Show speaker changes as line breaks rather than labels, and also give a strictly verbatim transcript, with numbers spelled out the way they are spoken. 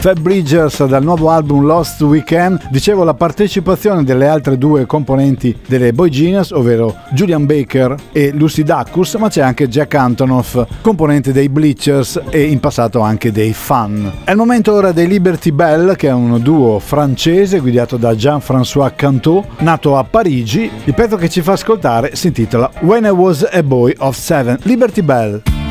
Fab Bridgers dal nuovo album Lost Weekend. Dicevo, la partecipazione delle altre due componenti delle Boy Genius, ovvero Julian Baker e Lucy Dacus, ma c'è anche Jack Antonoff, componente dei Bleachers e in passato anche dei Fun. È il momento ora dei Liberty Bell, che è un duo francese guidato da Jean-François Cantot, nato a Parigi. Il pezzo che ci fa ascoltare si intitola When I Was a Boy of Seven. Liberty Bell.